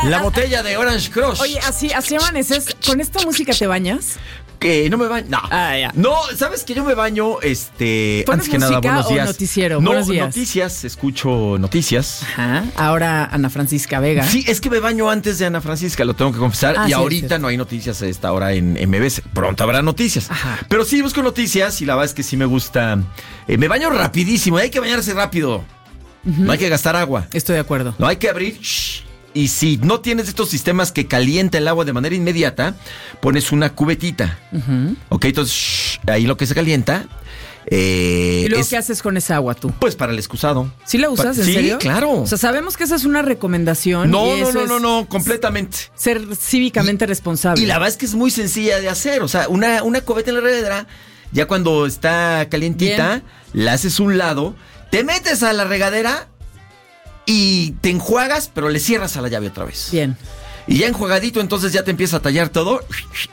La botella de Orange Crush. Oye, así amaneces. ¿Con esta música te bañas? Que no me baño. No. Ya. No, ¿sabes que yo me baño? ¿Pones Antes que nada, buenos días. O noticiero? No, Buenos días. noticias, escucho noticias. Ajá. Ahora Ana Francisca Vega. Sí, es que me baño antes de Ana Francisca, lo tengo que confesar. Y sí, ahorita no hay noticias a esta hora en MBS. Pronto habrá noticias. Ajá. Pero sí busco noticias y la verdad es que sí me gusta. Me baño rapidísimo. Hay que bañarse rápido. No hay que gastar agua. Estoy de acuerdo. No hay que abrir. Y si no tienes estos sistemas que calienta el agua de manera inmediata, pones una cubetita. Ok, entonces ahí lo que se calienta. ¿Y luego qué haces con esa agua tú? Pues para el excusado. ¿Sí la usas? ¿En serio? Sí, claro. O sea, sabemos que esa es una recomendación. No, completamente. Ser cívicamente responsable. Y la verdad es que es muy sencilla de hacer. O sea, una cubeta en la regadera, ya cuando está calientita, la haces a un lado, te metes a la regadera y te enjuagas, pero le cierras a la llave otra vez. Bien. Y ya enjuagadito, entonces ya te empieza a tallar todo.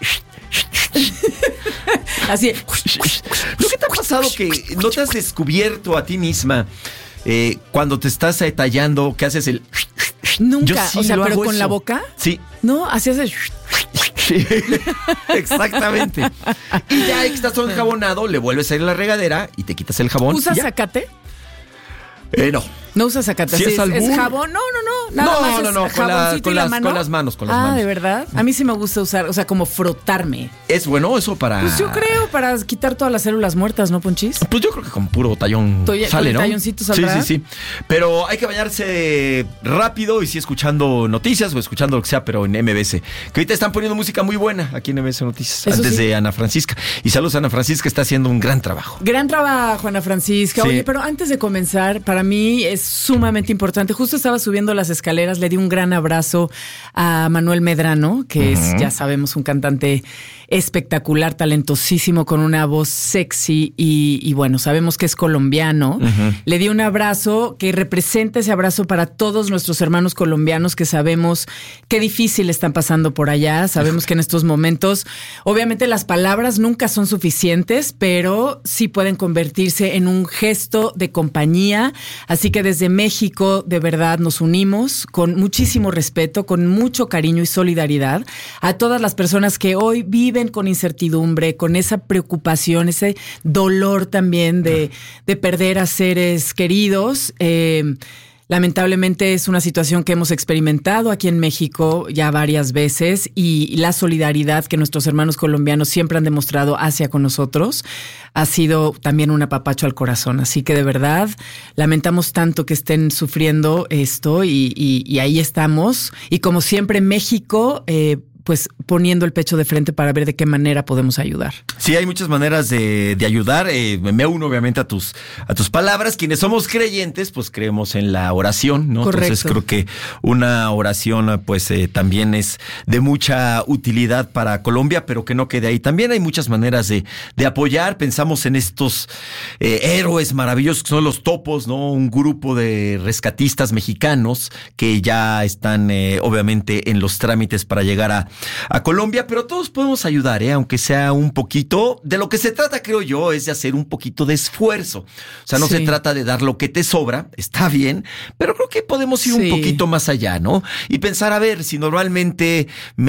Así. ¿No qué te ha pasado que no te has descubierto a ti misma cuando te estás tallando, que haces el... Nunca. Yo sí, o sea, pero con eso. la boca. Sí. No, así haces. Sí, exactamente. Y ya que estás todo enjabonado, le vuelves a ir a la regadera y te quitas el jabón. ¿Usas zacate? No. No usas zacate. ¿Sí ¿Es albur? jabón? No. Nada más es jaboncito y la mano. Con las manos. ¿De verdad? A mí sí me gusta usar, o sea, como frotarme. ¿Es bueno eso para...? Pues yo creo, para quitar todas las células muertas, ¿no, Ponchis? Pues yo creo que con puro tallón sale, ¿no? Talloncito saldrá. Sí. Pero hay que bañarse rápido y sí escuchando noticias o escuchando lo que sea, pero en MBS. Que ahorita están poniendo música muy buena aquí en MBS Noticias. Eso antes sí. de Ana Francisca. Y saludos a Ana Francisca, está haciendo un gran trabajo. Gran trabajo, Ana Francisca. Sí. Oye, pero antes de comenzar, para mí es sumamente importante. Justo estaba subiendo las escaleras, le di un gran abrazo a Manuel Medrano, que es, ya sabemos, un cantante espectacular, talentosísimo, con una voz sexy y bueno, sabemos que es colombiano. Le di un abrazo que representa ese abrazo para todos nuestros hermanos colombianos que sabemos qué difícil están pasando por allá. Sabemos que en estos momentos, obviamente las palabras nunca son suficientes, pero sí pueden convertirse en un gesto de compañía. Así que desde México, de verdad, nos unimos con muchísimo respeto, con mucho cariño y solidaridad a todas las personas que hoy viven con incertidumbre, con esa preocupación, ese dolor también de perder a seres queridos. Lamentablemente es una situación que hemos experimentado aquí en México ya varias veces y la solidaridad que nuestros hermanos colombianos siempre han demostrado hacia con nosotros ha sido también un apapacho al corazón. Así que de verdad lamentamos tanto que estén sufriendo esto y ahí estamos. Y como siempre México... pues poniendo el pecho de frente para ver de qué manera podemos ayudar. Sí, hay muchas maneras de ayudar. Me uno obviamente a tus palabras. Quienes somos creyentes, pues creemos en la oración, ¿no? Correcto. Entonces creo que una oración pues también es de mucha utilidad para Colombia, pero que no quede ahí. También hay muchas maneras de apoyar. Pensamos en estos héroes maravillosos que son los Topos, ¿no? Un grupo de rescatistas mexicanos que ya están obviamente en los trámites para llegar a Colombia, pero todos podemos ayudar, aunque sea un poquito. De lo que se trata, creo yo, es de hacer un poquito de esfuerzo. O sea, no se trata de dar lo que te sobra, está bien, pero creo que podemos ir un poquito más allá, ¿no? Y pensar, a ver, si normalmente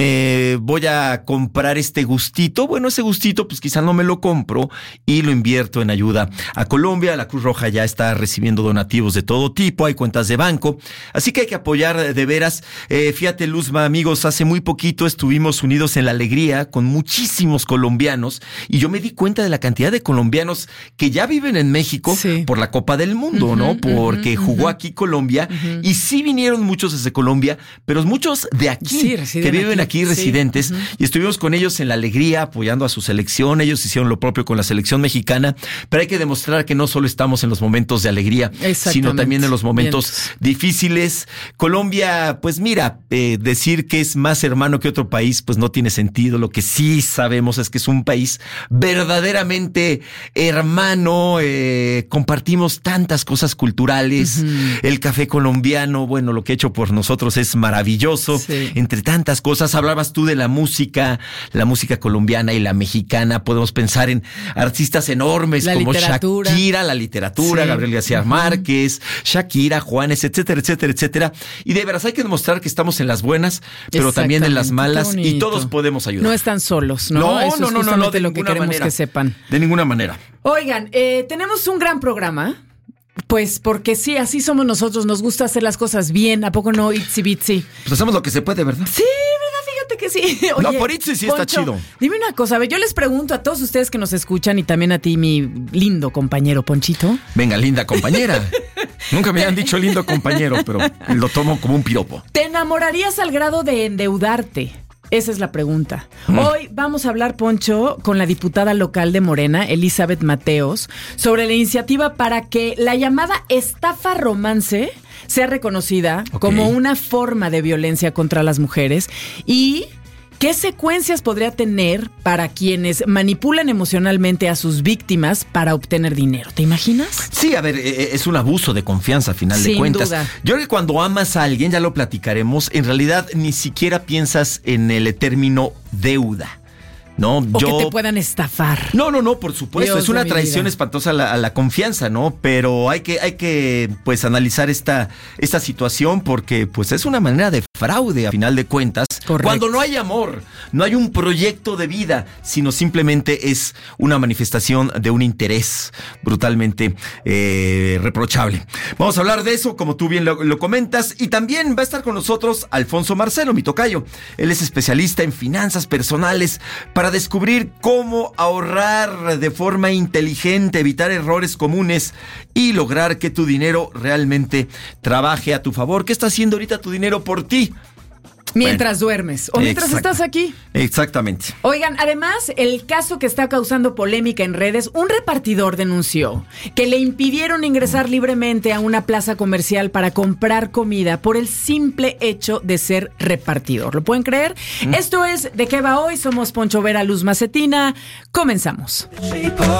me voy a comprar este gustito, bueno, ese gustito, pues quizá no me lo compro y lo invierto en ayuda a Colombia. La Cruz Roja ya está recibiendo donativos de todo tipo, hay cuentas de banco, así que hay que apoyar de veras. Fíjate, Luzma, amigos, hace muy poquito estuvimos unidos en la alegría con muchísimos colombianos y yo me di cuenta de la cantidad de colombianos que ya viven en México por la Copa del Mundo, ¿no? Porque jugó aquí Colombia y sí vinieron muchos desde Colombia, pero muchos de aquí que viven aquí residentes y estuvimos con ellos en la alegría apoyando a su selección. Ellos hicieron lo propio con la selección mexicana, pero hay que demostrar que no solo estamos en los momentos de alegría, sino también en los momentos difíciles. Colombia, pues mira, decir que es más hermano que otro país, pues no tiene sentido. Lo que sí sabemos es que es un país verdaderamente hermano, compartimos tantas cosas culturales, el café colombiano, bueno, lo que he hecho por nosotros es maravilloso, entre tantas cosas. Hablabas tú de la música colombiana y la mexicana, podemos pensar en artistas enormes como Shakira, la literatura, Gabriel García Márquez, Shakira, Juanes, etcétera, etcétera, etcétera. Y de veras hay que demostrar que estamos en las buenas, pero también en las malas, y todos podemos ayudar. No están solos, ¿no? Eso es justamente lo que queremos que sepan. De ninguna manera. Oigan, tenemos un gran programa. Pues porque sí, así somos nosotros, nos gusta hacer las cosas bien, ¿a poco no? Itsy bitsy. Pues hacemos lo que se puede, ¿verdad? Sí, ¿verdad? Fíjate que sí. Oye, no, por Itsy sí Poncho, está chido. Dime una cosa, a ver, yo les pregunto a todos ustedes que nos escuchan y también a ti, mi lindo compañero Ponchito. Venga, linda compañera. Nunca me han dicho lindo compañero, pero lo tomo como un piropo. ¿Te enamorarías al grado de endeudarte? Esa es la pregunta. Hoy vamos a hablar, Poncho, con la diputada local de Morena, Elizabeth Mateos, sobre la iniciativa para que la llamada estafa romance sea reconocida como una forma de violencia contra las mujeres y ¿qué secuencias podría tener para quienes manipulan emocionalmente a sus víctimas para obtener dinero? ¿Te imaginas? Sí, a ver, es un abuso de confianza a final de cuentas. Sin duda. Yo creo que cuando amas a alguien, ya lo platicaremos, en realidad ni siquiera piensas en el término deuda. No, o que te puedan estafar. No, por supuesto. Dios, es una traición espantosa a la confianza, ¿no? Pero hay que pues analizar esta situación porque pues es una manera de fraude a final de cuentas. Correcto. Cuando no hay amor, no hay un proyecto de vida, sino simplemente es una manifestación de un interés brutalmente reprochable. Vamos a hablar de eso, como tú bien lo comentas, y también va a estar con nosotros Alfonso Marcelo, mi tocayo. Él es especialista en finanzas personales para descubrir cómo ahorrar de forma inteligente, evitar errores comunes y lograr que tu dinero realmente trabaje a tu favor. ¿Qué está haciendo ahorita tu dinero por ti? Mientras duermes o mientras estás aquí. Exactamente. Oigan, además, el caso que está causando polémica en redes, un repartidor denunció que le impidieron ingresar libremente a una plaza comercial para comprar comida por el simple hecho de ser repartidor. ¿Lo pueden creer? Esto es ¿De qué va hoy? Somos Poncho Vera, Luz Macetina. Comenzamos.